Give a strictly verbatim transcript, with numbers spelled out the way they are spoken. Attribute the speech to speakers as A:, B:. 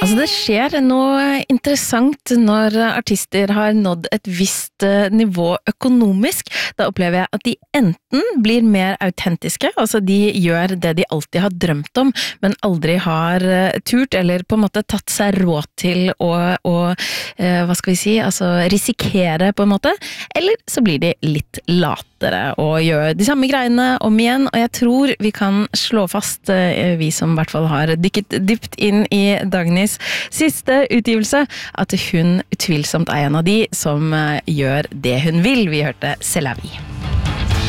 A: Altså det skjer noe interessant når artister har nådd et visst nivå økonomisk. Da opplever jeg at de enten blir mer autentiske, altså de gjør det de alltid har drømt om, men aldri har turt eller på en måte tatt seg råd til å, å hva skal vi si, altså risikere på en måte, eller så blir de litt latere og gjør de samme greiene om igjen, og jeg tror vi kan slå fast, vi som i hvert fall har dykket dypt inn i Dagnys siste utgivelse, at hun utvilsomt er en av de som gjør det hun vil. Vi hørte C'est la vie.